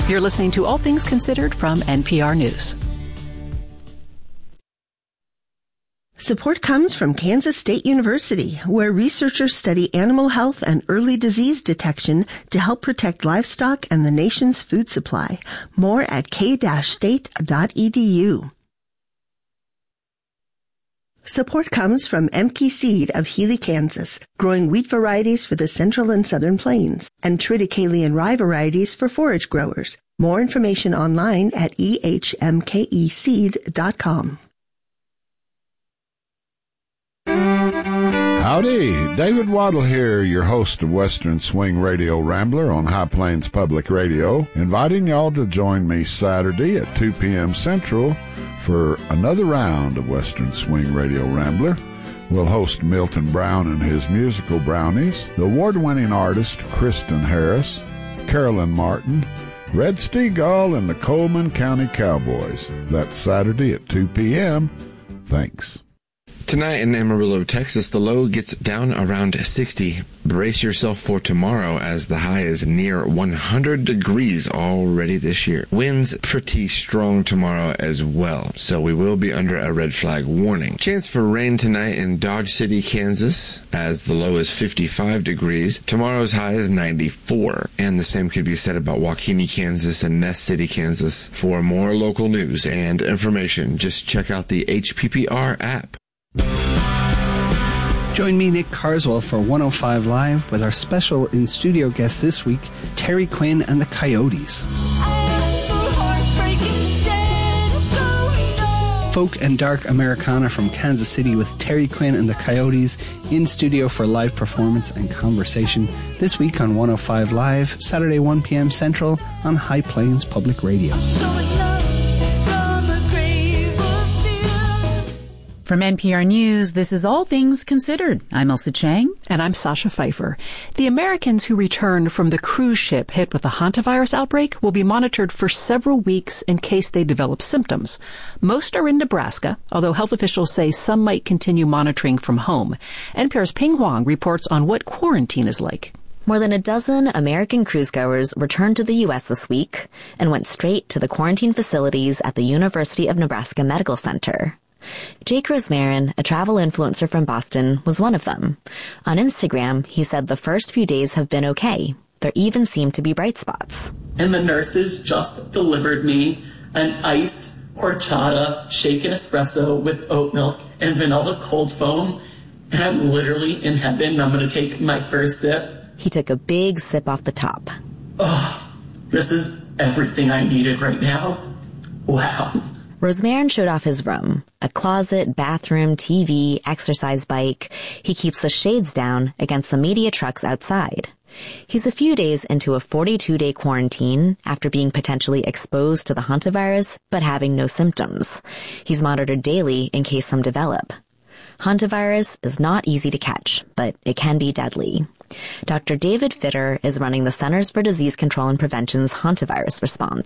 You're listening to All Things Considered from NPR News. Support comes from Kansas State University, where researchers study animal health and early disease detection to help protect livestock and the nation's food supply. More at k-state.edu. Support comes from Emke Seed of Healy, Kansas, growing wheat varieties for the central and southern plains, and triticale rye varieties for forage growers. More information online at ehmkeseed.com. Howdy, David Waddle here, your host of Western Swing Radio Rambler on High Plains Public Radio, inviting y'all to join me Saturday at 2 p.m. Central for another round of Western Swing Radio Rambler. We'll host Milton Brown and his musical brownies, the award-winning artist Kristen Harris, Carolyn Martin, Red Steagall, and the Coleman County Cowboys. That's Saturday at 2 p.m. Thanks. Tonight in Amarillo, Texas, the low gets down around 60. Brace yourself for tomorrow as the high is near 100 degrees already this year. Winds pretty strong tomorrow as well, so we will be under a red flag warning. Chance for rain tonight in Dodge City, Kansas, as the low is 55 degrees. Tomorrow's high is 94, and the same could be said about Waukene, Kansas, and Ness City, Kansas. For more local news and information, just check out the HPPR app. Join me, Nick Carswell, for 105 Live with our special in-studio guest this week, Terry Quinn and the Coyotes. Folk and dark Americana from Kansas City with Terry Quinn and the Coyotes in studio for live performance and conversation this week on 105 Live, Saturday 1 p.m. Central on High Plains Public Radio. From NPR News, this is All Things Considered. I'm Elsa Chang. And I'm Sasha Pfeiffer. The Americans who returned from the cruise ship hit with the hantavirus outbreak will be monitored for several weeks in case they develop symptoms. Most are in Nebraska, although health officials say some might continue monitoring from home. NPR's Ping Huang reports on what quarantine is like. More than a dozen American cruisegoers returned to the U.S. this week and went straight to the quarantine facilities at the University of Nebraska Medical Center. Jake Rosmarin, a travel influencer from Boston, was one of them. On Instagram, he said the first few days have been okay. There even seem to be bright spots. And the nurses just delivered me an iced horchata shaken espresso with oat milk and vanilla cold foam. And I'm literally in heaven. I'm going to take my first sip. He took a big sip off the top. Oh, this is everything I needed right now. Wow. Rosmarin showed off his room. A closet, bathroom, TV, exercise bike. He keeps the shades down against the media trucks outside. He's a few days into a 42-day quarantine after being potentially exposed to the hantavirus, but having no symptoms. He's monitored daily in case some develop. Hantavirus is not easy to catch, but it can be deadly. Dr. David Fitter is running the Centers for Disease Control and Prevention's hantavirus response.